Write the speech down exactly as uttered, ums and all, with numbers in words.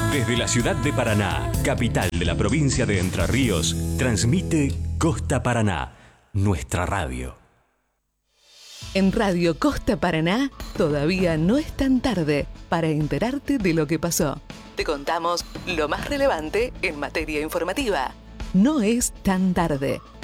Desde la ciudad de Paraná, capital de la provincia de Entre Ríos, transmite Costa Paraná, nuestra radio. En Radio Costa Paraná, todavía no es tan tarde para enterarte de lo que pasó. Te contamos lo más relevante en materia informativa. No es tan tarde.